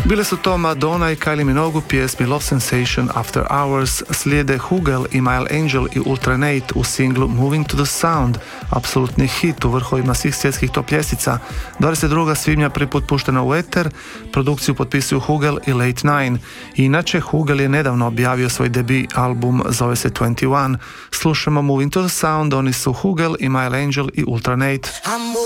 Bile su to Madonna i Kylie Minogue u pjesmi Love Sensation After Hours, slijede Hugel i Mile Angel i Ultranate u singlu Moving to the Sound, apsolutni hit u vrhovima svih svjetskih top ljestica. 22. svibnja prvi put puštena u eter, produkciju potpisuju Hugel i Late Nine. Inače, Hugel je nedavno objavio svoj debut album, zove se 21. Slušamo Moving to the Sound, oni su Hugel i Mile Angel i Ultranate.